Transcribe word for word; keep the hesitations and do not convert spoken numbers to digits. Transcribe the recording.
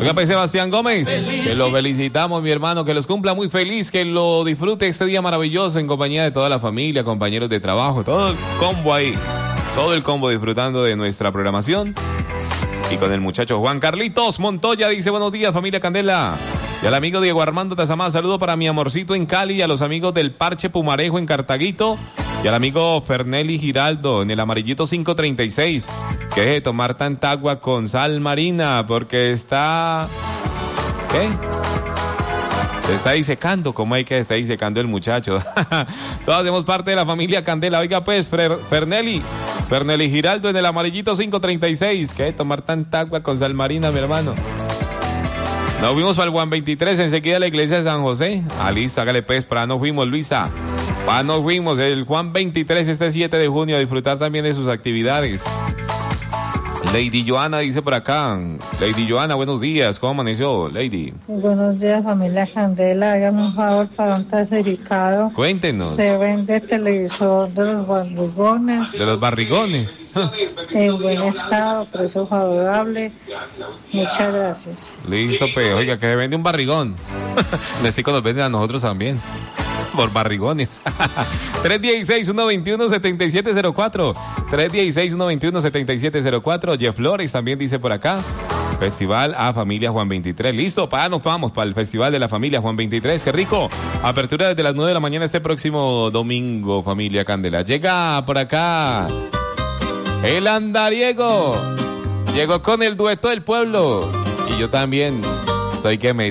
Oiga, pues Sebastián Gómez, que lo felicitamos, mi hermano, que los cumpla muy feliz, que lo disfrute este día maravilloso en compañía de toda la familia, compañeros de trabajo, todo el combo ahí, todo el combo disfrutando de nuestra programación. Y con el muchacho Juan Carlitos Montoya dice: buenos días, familia Candela. Y al amigo Diego Armando Tazamá, saludo para mi amorcito en Cali, y a los amigos del Parche Pumarejo en Cartaguito, y al amigo Fernelli Giraldo en el amarillito cinco treinta y seis, que deje de tomar tanta agua con sal marina, porque está... ¿Qué? Se está disecando, como hay que está disecando el muchacho. Todos hacemos parte de la familia Candela. Oiga pues, Fer, Fernelli, Fernelli Giraldo en el amarillito cinco treinta y seis, que deje de tomar tanta agua con sal marina, mi hermano. Nos fuimos para el Juan veintitrés, enseguida a la iglesia de San José. Ah, listo, hágale pues, para nos fuimos, Luisa. Para nos fuimos, el Juan veintitrés este siete de junio, a disfrutar también de sus actividades. Lady Joana dice por acá. Lady Joana, buenos días, ¿cómo amaneció, Lady? Buenos días, familia Candela. Hágame un favor para un clasificado. Cuéntenos. Se vende televisor de los barrigones. De los barrigones. En buen estado, precio favorable. Muchas gracias. Listo, pues, oiga, que se vende un barrigón. Necesito nos venden a nosotros también. Por barrigones. tres uno seis, uno dos uno, siete siete cero cuatro. tres uno seis, uno dos uno, siete siete cero cuatro. Jeff Flores también dice por acá. Festival a Familia Juan veintitrés. Listo, para nos vamos para el Festival de la Familia Juan veintitrés. Qué rico. Apertura desde las nueve de la mañana este próximo domingo, familia Candela. Llega por acá el andariego. Llegó con el dueto del pueblo. Y yo también estoy que me